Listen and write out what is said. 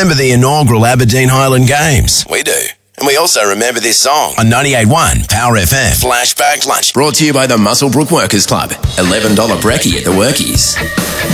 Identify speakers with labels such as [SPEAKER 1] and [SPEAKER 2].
[SPEAKER 1] remember the inaugural Aberdeen Highland Games? We do. And we also remember this song on 98.1 Power FM. Flashback Lunch. Brought to you by the Muswellbrook Workers Club. $11 brekkie at the Workies.